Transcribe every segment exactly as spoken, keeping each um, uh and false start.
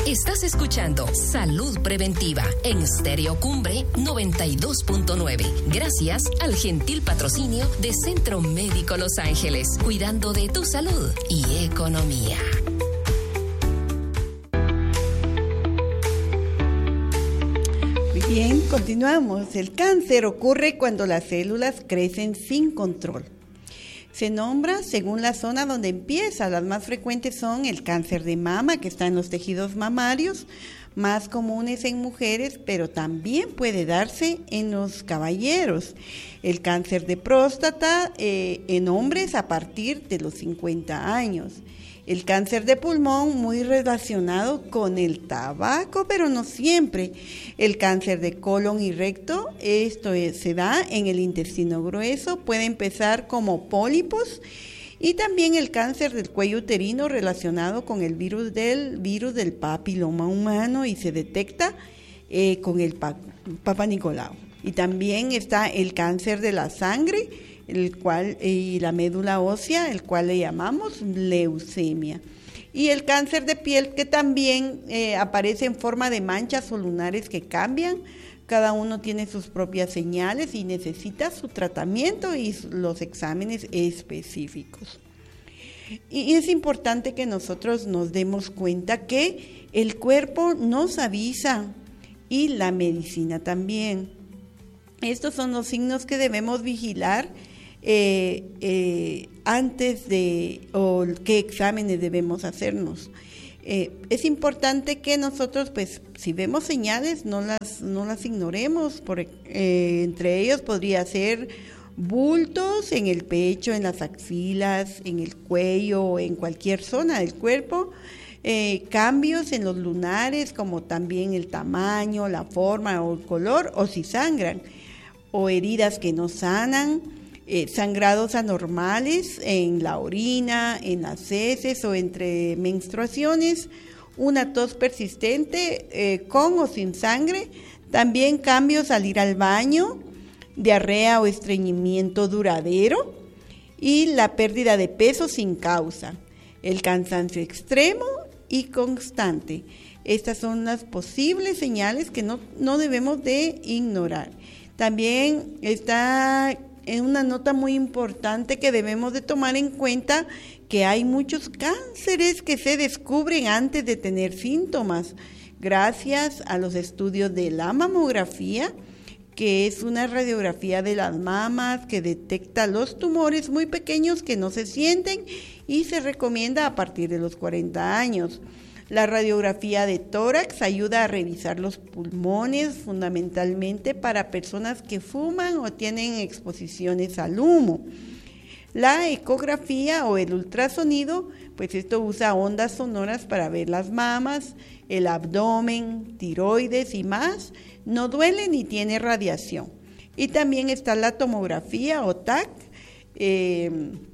Estás escuchando Salud Preventiva en Stereo Cumbre noventa y dos punto nueve. Gracias al gentil patrocinio de Centro Médico Los Ángeles, cuidando de tu salud y economía. Muy bien, continuamos. El cáncer ocurre cuando las células crecen sin control. Se nombra según la zona donde empieza. Las más frecuentes son el cáncer de mama, que está en los tejidos mamarios, más comunes en mujeres, pero también puede darse en los caballeros. El cáncer de próstata eh, en hombres a partir de los cincuenta años. El cáncer de pulmón muy relacionado con el tabaco, pero no siempre. El cáncer de colon y recto, esto es, se da en el intestino grueso, puede empezar como pólipos. Y también el cáncer del cuello uterino relacionado con el virus del virus del papiloma humano y se detecta eh, con el pa, Papa Nicolau. Y también está el cáncer de la sangre, el cual y la médula ósea, el cual le llamamos leucemia. Y el cáncer de piel, que también eh, aparece en forma de manchas o lunares que cambian. Cada uno tiene sus propias señales y necesita su tratamiento y los exámenes específicos. Y es importante que nosotros nos demos cuenta que el cuerpo nos avisa y la medicina también. Estos son los signos que debemos vigilar eh, eh, antes de, o qué exámenes debemos hacernos. Eh, es importante que nosotros, pues, si vemos señales, no las, no las ignoremos. Por, eh, entre ellos podría ser bultos en el pecho, en las axilas, en el cuello o en cualquier zona del cuerpo. Eh, cambios en los lunares, como también el tamaño, la forma o el color, o si sangran, o heridas que no sanan, eh, sangrados anormales en la orina, en las heces o entre menstruaciones, una tos persistente eh, con o sin sangre, también cambios al ir al baño, diarrea o estreñimiento duradero y la pérdida de peso sin causa, el cansancio extremo y constante. Estas son las posibles señales que no, no debemos de ignorar. También está en una nota muy importante que debemos de tomar en cuenta que hay muchos cánceres que se descubren antes de tener síntomas, gracias a los estudios de la mamografía, que es una radiografía de las mamas que detecta los tumores muy pequeños que no se sienten y se recomienda a partir de los cuarenta años. La radiografía de tórax ayuda a revisar los pulmones, fundamentalmente para personas que fuman o tienen exposiciones al humo. La ecografía o el ultrasonido, pues esto usa ondas sonoras para ver las mamas, el abdomen, tiroides y más. No duele ni tiene radiación. Y también está la tomografía o T A C. Eh,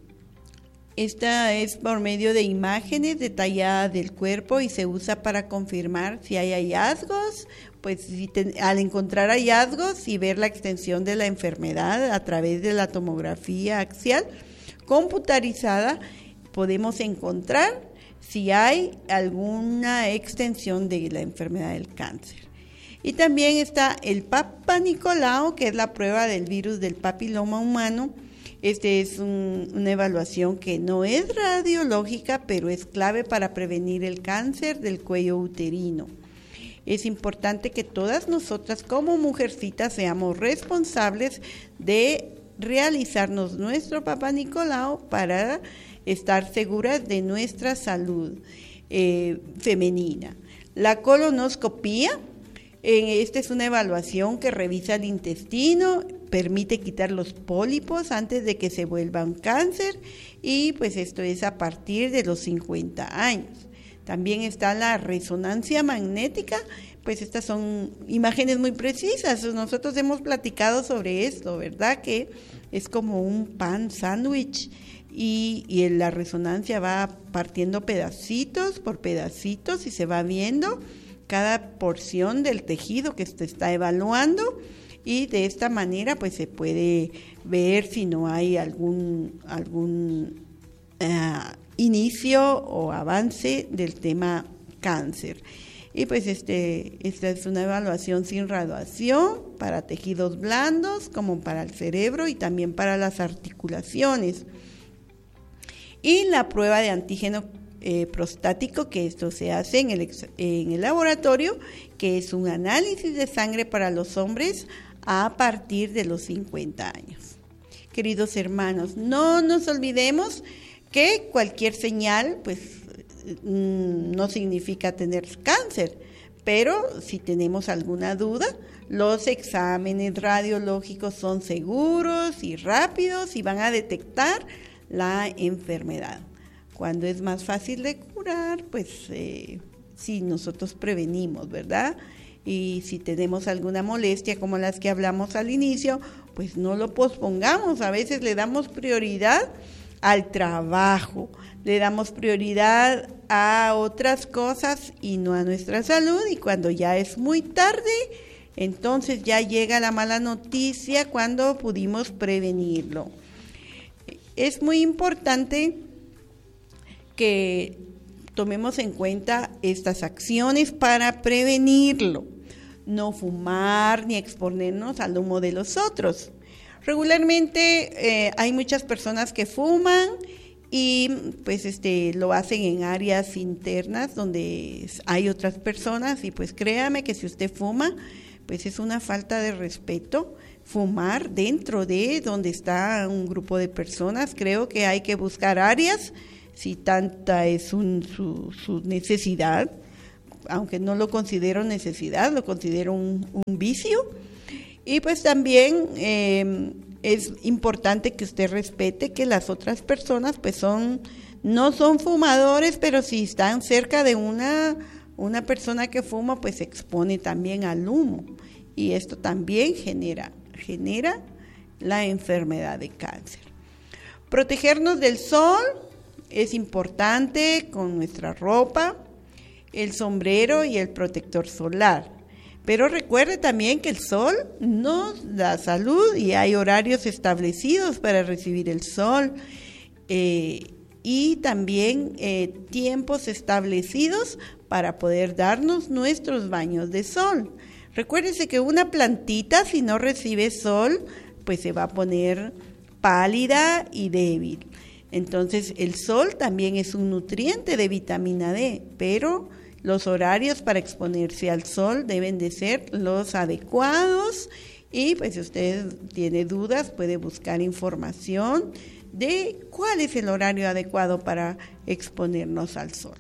esta es por medio de imágenes detalladas del cuerpo y se usa para confirmar si hay hallazgos, pues si te, al encontrar hallazgos y ver la extensión de la enfermedad a través de la tomografía axial computarizada, podemos encontrar si hay alguna extensión de la enfermedad del cáncer. Y también está el Papa Nicolau, que es la prueba del virus del papiloma humano. Este es un, una evaluación que no es radiológica, pero es clave para prevenir el cáncer del cuello uterino. Es importante que todas nosotras como mujercitas seamos responsables de realizarnos nuestro Papa Nicolau para estar seguras de nuestra salud eh, femenina. La colonoscopía, eh, esta es una evaluación que revisa el intestino, permite quitar los pólipos antes de que se vuelvan cáncer y pues esto es a partir de los cincuenta años. También está la resonancia magnética, pues estas son imágenes muy precisas. Nosotros hemos platicado sobre esto, ¿verdad? Que es como un pan sándwich y, y en la resonancia va partiendo pedacitos por pedacitos y se va viendo cada porción del tejido que se está evaluando. Y de esta manera pues se puede ver si no hay algún, algún uh, inicio o avance del tema cáncer. Y pues este, esta es una evaluación sin radiación para tejidos blandos, como para el cerebro y también para las articulaciones. Y la prueba de antígeno eh, prostático, que esto se hace en el, en el laboratorio, que es un análisis de sangre para los hombres a partir de los cincuenta años. Queridos hermanos, no nos olvidemos que cualquier señal, pues, no significa tener cáncer, pero si tenemos alguna duda, los exámenes radiológicos son seguros y rápidos y van a detectar la enfermedad. Cuando es más fácil de curar, pues eh, si nosotros prevenimos, ¿verdad? Y si tenemos alguna molestia como las que hablamos al inicio, pues no lo pospongamos. A veces le damos prioridad al trabajo, le damos prioridad a otras cosas y no a nuestra salud, y cuando ya es muy tarde, entonces ya llega la mala noticia cuando pudimos prevenirlo. Es muy importante que tomemos en cuenta estas acciones para prevenirlo. No fumar ni exponernos al humo de los otros. Regularmente eh, hay muchas personas que fuman y pues este lo hacen en áreas internas donde hay otras personas, y pues créame que si usted fuma, pues es una falta de respeto fumar dentro de donde está un grupo de personas. Creo que hay que buscar áreas, si tanta es un, su, su necesidad, aunque no lo considero necesidad, lo considero un, un vicio. Y pues también eh, es importante que usted respete que las otras personas pues son, no son fumadores, pero si están cerca de una, una persona que fuma, pues se expone también al humo. Y esto también genera, genera la enfermedad de cáncer. Protegernos del sol es importante con nuestra ropa, el sombrero y el protector solar. Pero recuerde también que el sol nos da salud y hay horarios establecidos para recibir el sol eh, y también eh, tiempos establecidos para poder darnos nuestros baños de sol. Recuérdese que una plantita, si no recibe sol, pues se va a poner pálida y débil. Entonces el sol también es un nutriente de vitamina D, pero los horarios para exponerse al sol deben de ser los adecuados, y pues si usted tiene dudas puede buscar información de cuál es el horario adecuado para exponernos al sol.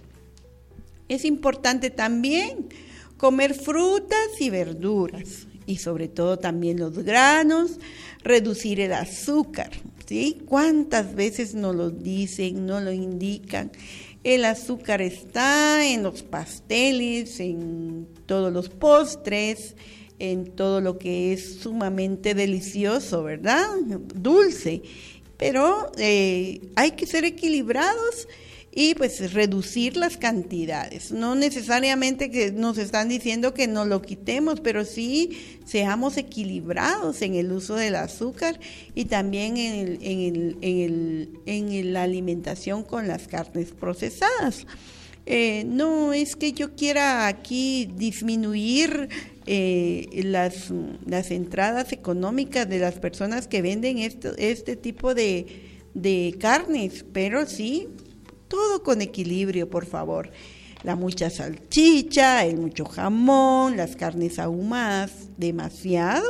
Es importante también comer frutas y verduras, y sobre todo también los granos, reducir el azúcar, ¿sí? ¿Cuántas veces nos lo dicen, nos lo indican? El azúcar está en los pasteles, en todos los postres, en todo lo que es sumamente delicioso, ¿verdad? Dulce. Pero eh, hay que ser equilibrados y pues reducir las cantidades. No necesariamente que nos están diciendo que no lo quitemos, pero sí seamos equilibrados en el uso del azúcar y también en, el, en, el, en, el, en la alimentación con las carnes procesadas. Eh, no es que yo quiera aquí disminuir eh, las, las entradas económicas de las personas que venden esto, este tipo de, de carnes, pero sí, todo con equilibrio, por favor. La mucha salchicha, el mucho jamón, las carnes ahumadas, demasiado,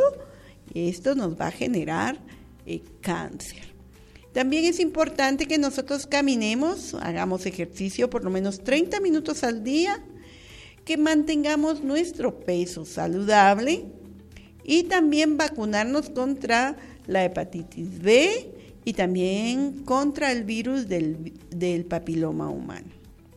esto nos va a generar eh, cáncer. También es importante que nosotros caminemos, hagamos ejercicio por lo menos treinta minutos al día, que mantengamos nuestro peso saludable y también vacunarnos contra la hepatitis B y también contra el virus del, del papiloma humano.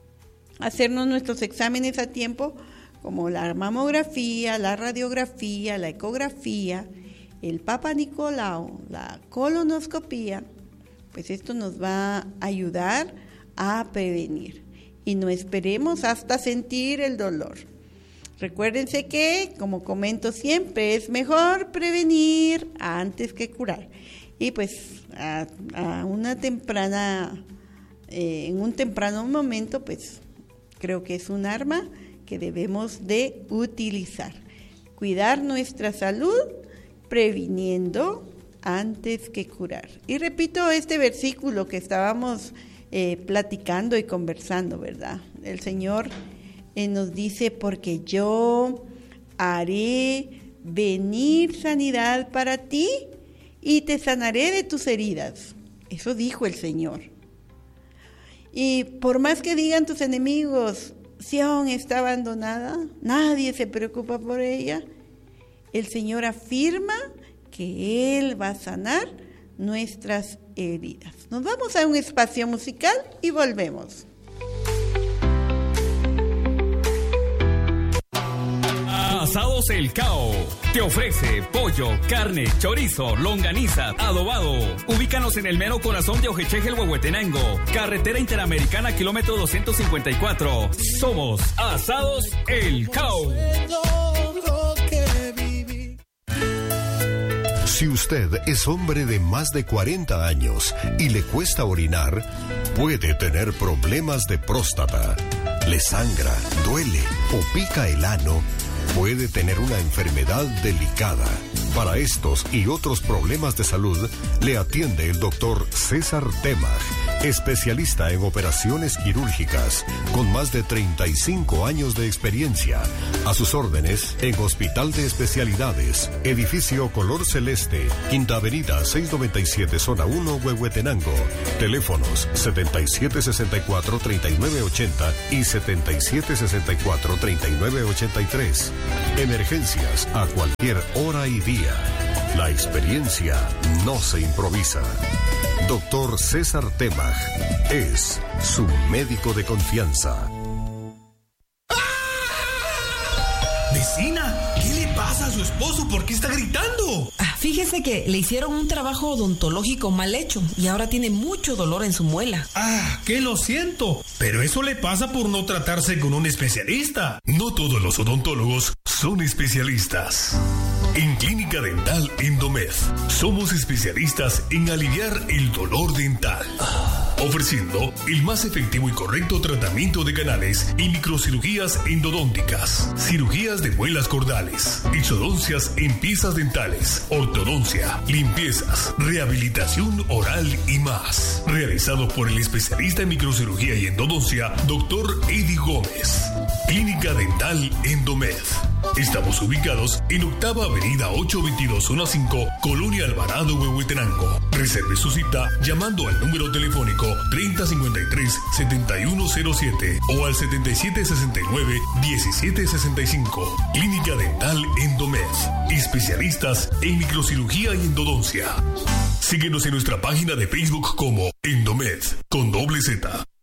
Hacernos nuestros exámenes a tiempo, como la mamografía, la radiografía, la ecografía, el Papa Nicolau, la colonoscopía, pues esto nos va a ayudar a prevenir y no esperemos hasta sentir el dolor. Recuérdense que, como comento siempre, es mejor prevenir antes que curar. Y pues a, a una temprana, eh, en un temprano momento, pues creo que es un arma que debemos de utilizar. Cuidar nuestra salud previniendo antes que curar. Y repito este versículo que estábamos eh, platicando y conversando, ¿verdad? El Señor eh, nos dice, porque yo haré venir sanidad para ti y te sanaré de tus heridas. Eso dijo el Señor. Y por más que digan tus enemigos, Sión está abandonada, nadie se preocupa por ella, el Señor afirma que Él va a sanar nuestras heridas. Nos vamos a un espacio musical y volvemos. Asados El Cao te ofrece pollo, carne, chorizo, longaniza, adobado. Ubícanos en el mero corazón de Ojechegel, Huehuetenango, carretera interamericana, kilómetro doscientos cincuenta y cuatro. Somos Asados El Cao. Si usted es hombre de más de cuarenta años y le cuesta orinar, puede tener problemas de próstata. Le sangra, duele o pica el ano. Puede tener una enfermedad delicada. Para estos y otros problemas de salud, le atiende el doctor César Temach, especialista en operaciones quirúrgicas, con más de treinta y cinco años de experiencia. A sus órdenes, en Hospital de Especialidades, edificio color celeste, Quinta Avenida seiscientos noventa y siete, Zona uno, Huehuetenango. Teléfonos setenta y siete sesenta y cuatro, treinta y nueve ochenta y setenta y siete sesenta y cuatro, treinta y nueve ochenta y tres. Emergencias a cualquier hora y día. La experiencia no se improvisa. Doctor César Temach es su médico de confianza. Vecina, ¿qué le pasa a su esposo? ¿Por qué está gritando? Ah, fíjese que le hicieron un trabajo odontológico mal hecho y ahora tiene mucho dolor en su muela. Ah, que lo siento, pero eso le pasa por no tratarse con un especialista. No todos los odontólogos son especialistas. En Clínica Dental Endomed somos especialistas en aliviar el dolor dental, ofreciendo el más efectivo y correcto tratamiento de canales y microcirugías endodónticas, cirugías de muelas cordales, exodoncias en piezas dentales, ortodoncia, limpiezas, rehabilitación oral y más. Realizado por el especialista en microcirugía y endodoncia, doctor Eddie Gómez. Clínica Dental Endomed. Estamos ubicados en Octava Avenida ochocientos veintidós, Zona cinco, Colonia Alvarado, Huehuetenango. Reserve su cita llamando al número telefónico treinta cincuenta y tres, setenta y uno cero siete o al setenta y siete sesenta y nueve, diecisiete sesenta y cinco. Clínica Dental Endomed. Especialistas en microcirugía y endodoncia. Síguenos en nuestra página de Facebook como Endomed con doble Z.